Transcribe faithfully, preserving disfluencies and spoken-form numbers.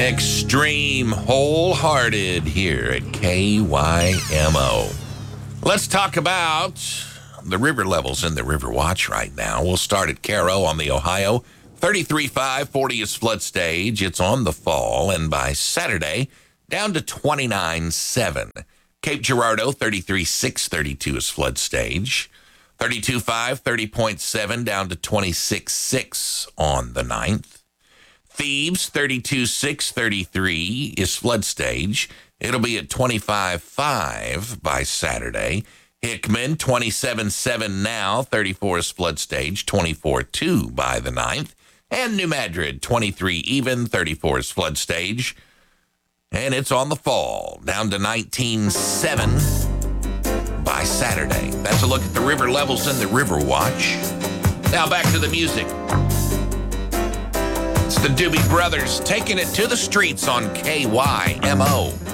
Extreme Wholehearted here at K Y M O. Let's talk about the river levels in the River Watch right now. We'll start at Caro on the Ohio. thirty-three point five, forty is flood stage. It's on the fall, and by Saturday, down to twenty-nine point seven. Cape Girardeau, thirty-three point six, thirty-two is flood stage. thirty-two point five, thirty point seven, down to twenty-six point six on the ninth. Thebes, thirty-two point six, thirty-three is flood stage. It'll be at twenty-five point five by Saturday. Hickman, twenty-seven point seven now, thirty-four is flood stage, twenty-four point two by the ninth. And New Madrid, twenty-three even, thirty-four is flood stage. And it's on the fall, down to nineteen point seven by Saturday. That's a look at the river levels in the River Watch. Now back to the music. It's the Doobie Brothers taking it to the streets on K Y M O.